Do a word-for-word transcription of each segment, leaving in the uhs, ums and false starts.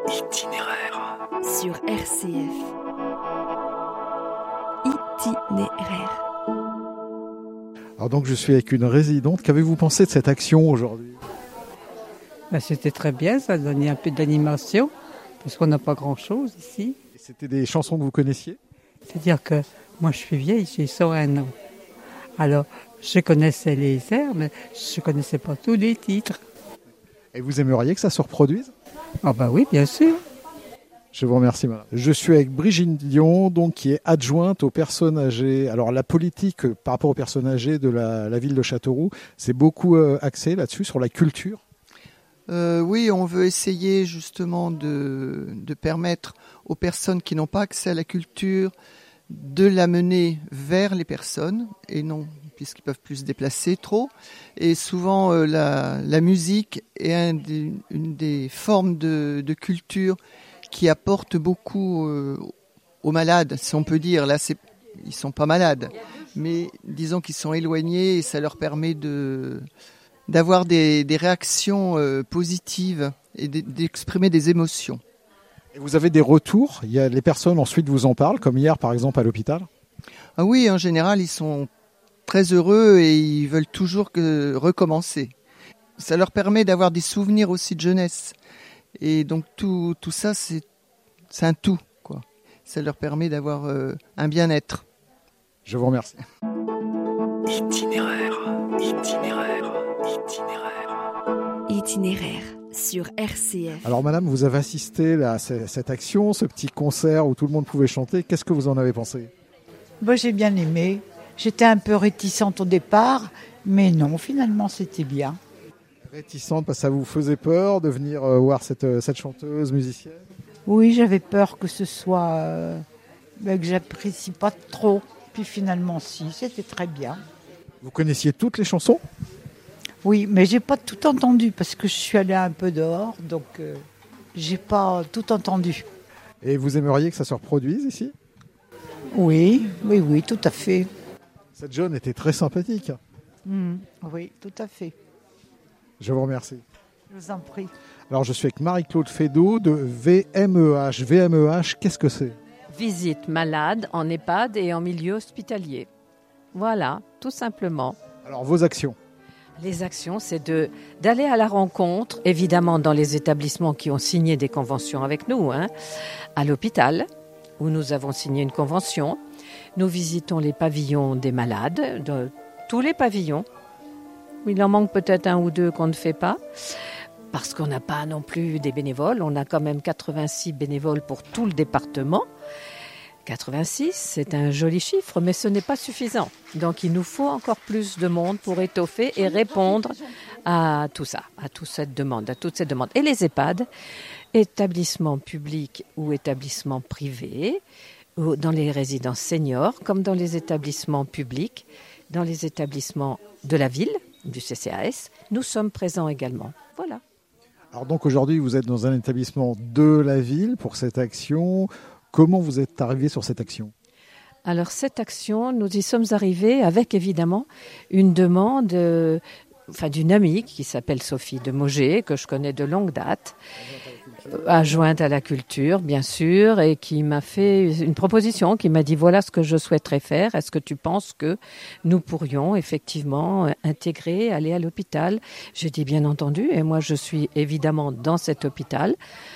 Itinéraire sur R C F. Itinéraire. Alors donc je suis avec une résidente. Qu'avez-vous pensé de cette action aujourd'hui ? Ben, c'était très bien, ça donnait un peu d'animation, parce qu'on n'a pas grand-chose ici. Et c'était des chansons que vous connaissiez ? C'est-à-dire que moi je suis vieille, j'ai cent un ans. Alors je connaissais les airs, mais je ne connaissais pas tous les titres. Et vous aimeriez que ça se reproduise ? Ah ben oui, bien sûr. Je vous remercie, madame. Je suis avec Brigitte Dion, donc, qui est adjointe aux personnes âgées. Alors, la politique euh, par rapport aux personnes âgées de la, la ville de Châteauroux, c'est beaucoup euh, axé là-dessus, sur la culture. Euh, oui, on veut essayer justement de, de permettre aux personnes qui n'ont pas accès à la culture de l'amener vers les personnes, et non, puisqu'ils peuvent plus se déplacer trop. Et souvent, euh, la, la musique est un des, une des formes de, de culture qui apporte beaucoup euh, aux malades, si on peut dire. Là, c'est, ils sont pas malades, mais disons qu'ils sont éloignés et ça leur permet de, d'avoir des, des réactions euh, positives et d'exprimer des émotions. Et vous avez des retours ? Il y a, les personnes ensuite vous en parlent, comme hier par exemple à l'hôpital ? Ah oui, en général, ils sont très heureux et ils veulent toujours que, recommencer. Ça leur permet d'avoir des souvenirs aussi de jeunesse. Et donc tout, tout ça, c'est, c'est un tout, quoi. Ça leur permet d'avoir euh, un bien-être. Je vous remercie. Itinéraire, itinéraire, itinéraire. Itinéraire sur R C F. Alors madame, vous avez assisté là, à cette action, ce petit concert où tout le monde pouvait chanter. Qu'est-ce que vous en avez pensé ? Moi, j'ai bien aimé. J'étais un peu réticente au départ, mais non, finalement, c'était bien. Réticente parce que ça vous faisait peur de venir euh, voir cette, euh, cette chanteuse musicienne ? Oui, j'avais peur que ce soit... Euh, ben, que j'apprécie pas trop. Puis finalement, si, c'était très bien. Vous connaissiez toutes les chansons ? Oui, mais j'ai pas tout entendu parce que je suis allée un peu dehors, donc euh, j'ai pas tout entendu. Et vous aimeriez que ça se reproduise ici ? Oui, oui, oui, tout à fait. Cette jeune était très sympathique. Mmh, oui, tout à fait. Je vous remercie. Je vous en prie. Alors, je suis avec Marie-Claude Fédot de V M E H. V M E H, qu'est-ce que c'est ? Visite malade en EHPAD et en milieu hospitalier. Voilà, tout simplement. Alors, vos actions ? Les actions, c'est de, d'aller à la rencontre, évidemment dans les établissements qui ont signé des conventions avec nous, hein, à l'hôpital, où nous avons signé une convention. Nous visitons les pavillons des malades, de tous les pavillons. Il en manque peut-être un ou deux qu'on ne fait pas, parce qu'on n'a pas non plus des bénévoles. On a quand même quatre-vingt-six bénévoles pour tout le département. quatre-vingt-six, c'est un joli chiffre, mais ce n'est pas suffisant. Donc il nous faut encore plus de monde pour étoffer et répondre à tout ça, à toute cette demande, à toutes ces demandes. Et les EHPAD, établissements publics ou établissements privés, ou dans les résidences seniors, comme dans les établissements publics, dans les établissements de la ville, du C C A S, nous sommes présents également. Voilà. Alors donc aujourd'hui, vous êtes dans un établissement de la ville pour cette action. Comment vous êtes arrivé sur cette action ? Alors cette action, nous y sommes arrivés avec évidemment une demande euh, enfin, d'une amie qui s'appelle Sophie de Mauger, que je connais de longue date, adjointe à la culture, bien sûr, et qui m'a fait une proposition, qui m'a dit voilà ce que je souhaiterais faire. Est-ce que tu penses que nous pourrions effectivement intégrer, aller à l'hôpital ? J'ai dit bien entendu, et moi je suis évidemment dans cet hôpital.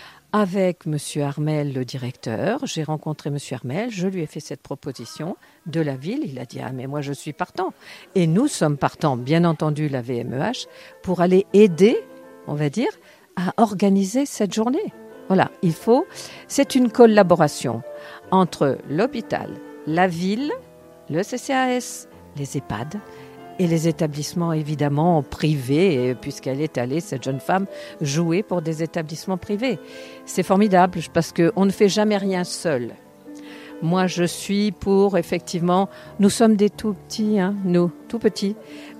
Avec M. Armel, le directeur, j'ai rencontré M. Armel, je lui ai fait cette proposition de la ville. Il a dit « Ah, mais moi, je suis partant ». Et nous sommes partants, bien entendu, la V M E H, pour aller aider, on va dire, à organiser cette journée. Voilà, il faut... C'est une collaboration entre l'hôpital, la ville, le C C A S, les EHPAD et les établissements évidemment privés, puisqu'elle est allée, cette jeune femme, jouer pour des établissements privés. C'est formidable parce qu'on ne fait jamais rien seul. Moi, je suis pour, effectivement, nous sommes des tout petits, hein, nous, tout petits,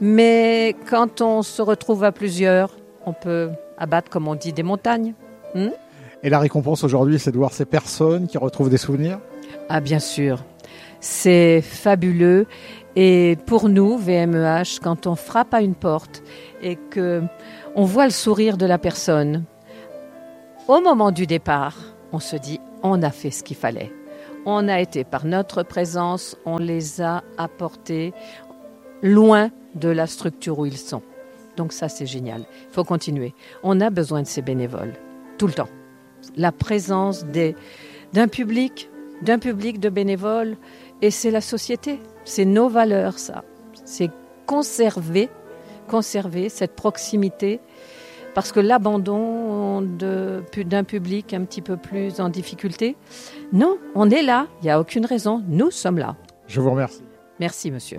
mais quand on se retrouve à plusieurs, on peut abattre, comme on dit, des montagnes. Hmm? Et la récompense aujourd'hui, c'est de voir ces personnes qui retrouvent des souvenirs ? Ah, bien sûr. C'est fabuleux. Et pour nous, V M E H, quand on frappe à une porte et qu'on voit le sourire de la personne, au moment du départ, on se dit, on a fait ce qu'il fallait. On a été, par notre présence, on les a apportés loin de la structure où ils sont. Donc ça, c'est génial. Il faut continuer. On a besoin de ces bénévoles, tout le temps. La présence des, d'un public, d'un public de bénévoles, et c'est la société. C'est nos valeurs, ça. C'est conserver, conserver cette proximité, parce que l'abandon de, d'un public un petit peu plus en difficulté, non, on est là, il n'y a aucune raison, nous sommes là. Je vous remercie. Merci, monsieur.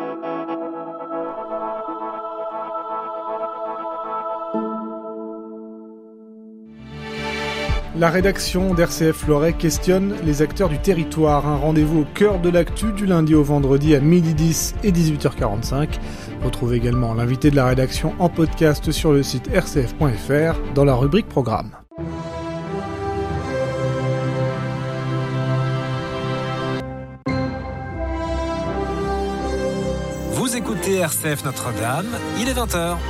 La rédaction d'R C F Loiret questionne les acteurs du territoire. Un rendez-vous au cœur de l'actu du lundi au vendredi à midi dix et dix-huit heures quarante-cinq. Retrouvez également l'invité de la rédaction en podcast sur le site r c f point f r dans la rubrique Programme. Vous écoutez R C F Notre-Dame, il est vingt heures.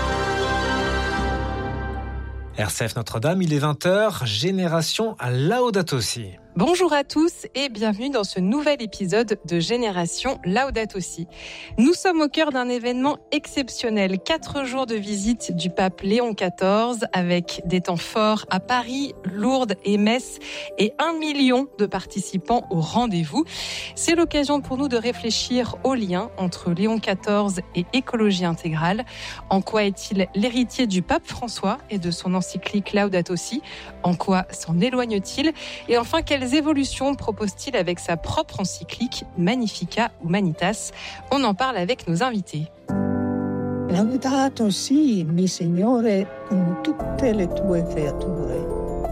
R C F Notre-Dame, il est vingt heures, Génération Laudato Si. Bonjour à tous et bienvenue dans ce nouvel épisode de Génération Laudato Si. Nous sommes au cœur d'un événement exceptionnel. Quatre jours de visite du pape Léon quatorze avec des temps forts à Paris, Lourdes et Metz et un million de participants au rendez-vous. C'est l'occasion pour nous de réfléchir au lien entre Léon quatorze et écologie intégrale. En quoi est-il l'héritier du pape François et de son encyclique Laudato Si? En quoi s'en éloigne-t-il? Et enfin, quelles évolutions propose-t-il avec sa propre encyclique Magnificat Humanitas? On en parle avec nos invités. Laudato Si, mi Signore, con tutte le tue creature.